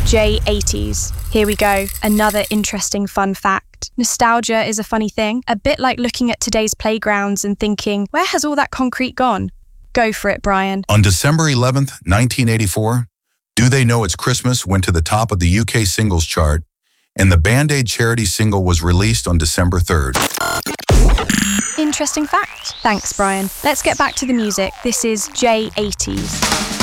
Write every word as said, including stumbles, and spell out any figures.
J eighties. Here we go, another interesting fun fact. Nostalgia is a funny thing, a bit like looking at today's playgrounds and thinking, where has all that concrete gone? Go for it, Brian. On December eleventh, nineteen eighty-four, Do They Know It's Christmas went to the top of the U K singles chart, and the Band-Aid charity single was released on December third. Interesting fact. Thanks, Brian. Let's get back to the music. This is J eighties.